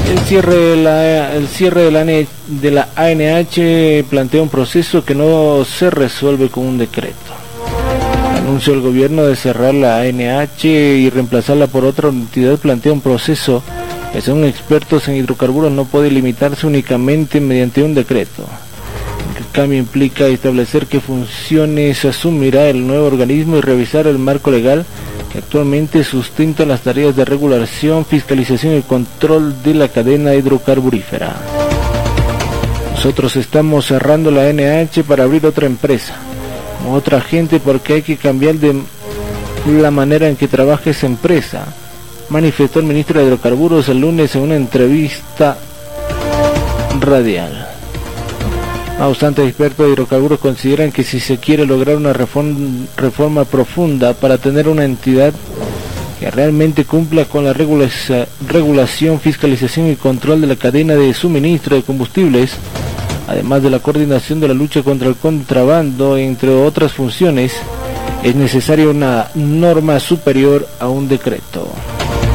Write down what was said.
El cierre de la ANH plantea un proceso que no se resuelve con un decreto. Anuncio del gobierno de cerrar la ANH y reemplazarla por otra entidad plantea un proceso que, según expertos en hidrocarburos, no puede limitarse únicamente mediante un decreto. El cambio implica establecer qué funciones asumirá el nuevo organismo y revisar el marco legal que actualmente sustenta las tareas de regulación, fiscalización y control de la cadena hidrocarburífera. Nosotros estamos cerrando la ANH para abrir otra empresa, otra gente, porque hay que cambiar de la manera en que trabaja esa empresa, manifestó el ministro de Hidrocarburos el lunes en una entrevista radial. No obstante, expertos de hidrocarburos consideran que si se quiere lograr una reforma profunda para tener una entidad que realmente cumpla con la regulación, fiscalización y control de la cadena de suministro de combustibles, además de la coordinación de la lucha contra el contrabando, entre otras funciones, es necesaria una norma superior a un decreto.